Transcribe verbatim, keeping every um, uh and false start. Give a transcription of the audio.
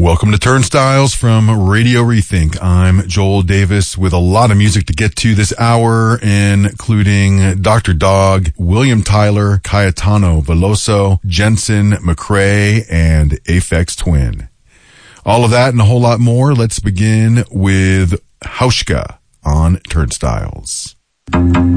Welcome to Turnstiles from Radio Rethink. I'm Joel Davis with a lot of music to get to this hour, including Doctor Dog, William Tyler, Cayetano Veloso, Jensen McCrae, and Aphex Twin. All of that and a whole lot more. Let's begin with Hauschka on Turnstiles.